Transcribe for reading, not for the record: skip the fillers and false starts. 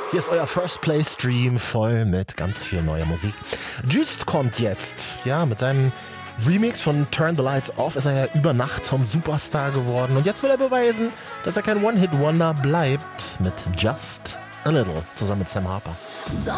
Hier ist euer First Play Stream voll mit ganz viel neuer Musik. Just kommt jetzt, ja, mit seinem Remix von Turn the Lights Off ist er ja über Nacht zum Superstar geworden. Und jetzt will er beweisen, dass er kein One-Hit-Wonder bleibt mit Just a Little zusammen mit Sam Harper.